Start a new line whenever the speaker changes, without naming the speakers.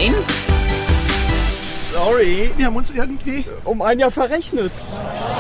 Sorry,
Wir haben uns irgendwie...
um ein Jahr verrechnet.